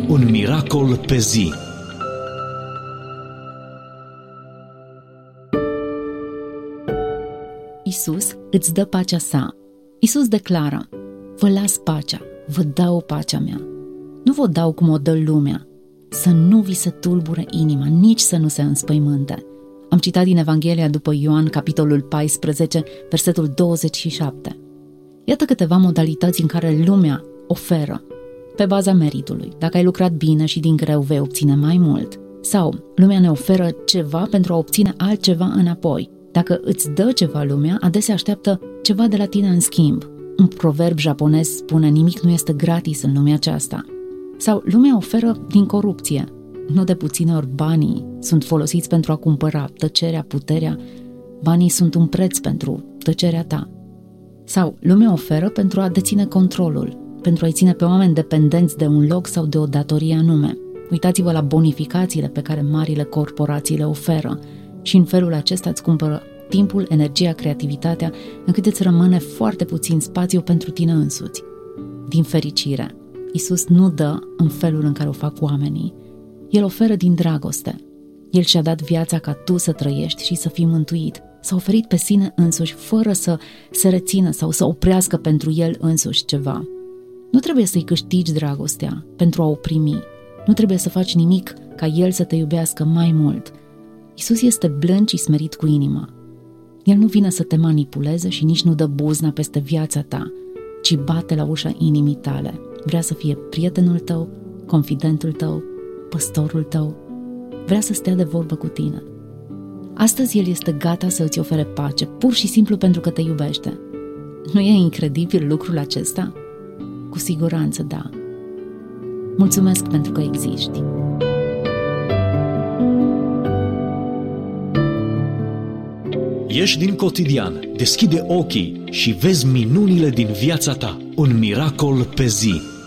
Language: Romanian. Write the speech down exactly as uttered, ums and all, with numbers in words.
Un miracol pe zi. Iisus îți dă pacea sa. Iisus declară: vă las pacea, vă dau pacea mea. Nu vă dau cum o dă lumea. Să nu vi se tulbure inima, nici să nu se înspăimânte. Am citat din Evanghelia după Ioan, capitolul paisprezece, versetul douăzeci și șapte. Iată câteva modalități în care lumea oferă pe baza meritului. Dacă ai lucrat bine și din greu, vei obține mai mult. Sau lumea ne oferă ceva pentru a obține altceva înapoi. Dacă îți dă ceva lumea, adesea așteaptă ceva de la tine în schimb. Un proverb japonez spune: nimic nu este gratis în lumea aceasta. Sau lumea oferă din corupție. Nu de puține ori banii sunt folosiți pentru a cumpăra tăcerea, puterea. Banii sunt un preț pentru tăcerea ta. Sau lumea oferă pentru a deține controlul, pentru a-i ține pe oameni dependenți de un loc sau de o datorie anume. Uitați-vă la bonificațiile pe care marile corporații le oferă și în felul acesta îți cumpără timpul, energia, creativitatea, încât îți rămâne foarte puțin spațiu pentru tine însuți. Din fericire, Iisus nu dă în felul în care o fac oamenii. El oferă din dragoste. El și-a dat viața ca tu să trăiești și să fii mântuit. S-a oferit pe sine însuși fără să se rețină sau să oprească pentru el însuși ceva. Nu trebuie să-i câștigi dragostea pentru a o primi. Nu trebuie să faci nimic ca el să te iubească mai mult. Iisus este blând și smerit cu inima. El nu vine să te manipuleze și nici nu dă buzna peste viața ta, ci bate la ușa inimii tale. Vrea să fie prietenul tău, confidentul tău, păstorul tău. Vrea să stea de vorbă cu tine. Astăzi El este gata să îți ofere pace, pur și simplu pentru că te iubește. Nu e incredibil lucrul acesta? Cu siguranță da. Mulțumesc pentru că existi. Ieși din cotidian, deschide ochii și vezi minunile din viața ta. Un miracol pe zi.